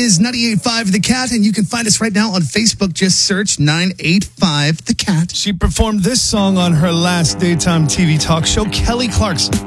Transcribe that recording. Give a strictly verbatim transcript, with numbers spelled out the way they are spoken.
is ninety-eight point five The Cat, and you can find us right now on Facebook. Just search nine eight five The Cat. She performed this song on her last daytime T V talk show, Kelly Clarkson.